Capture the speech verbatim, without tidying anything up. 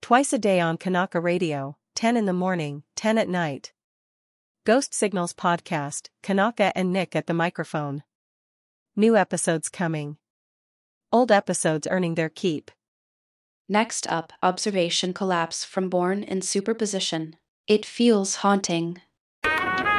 Twice a day on Kanaka Radio, ten in the morning, ten at night. Ghost Signals Podcast, Kanaka and Nick at the microphone. New episodes coming. Old episodes earning their keep. Next up, observation collapse from Born in Superposition. It feels haunting.